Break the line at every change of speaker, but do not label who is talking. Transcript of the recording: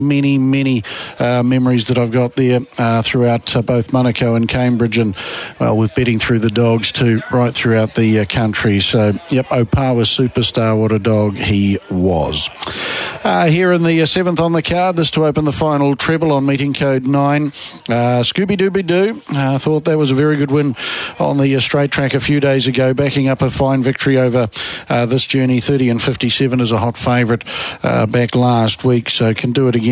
many memories that I've got there throughout both Monaco and Cambridge, and well, with betting through the dogs too, right throughout the country. So yep, Opawa superstar, what a dog he was. Here in the 7th on the card, this to open the final treble on meeting code 9. Scooby Dooby Doo, I thought that was a very good win on the straight track a few days ago, backing up a fine victory over this journey. 30 and 57 is a hot favourite back last week, so can do it again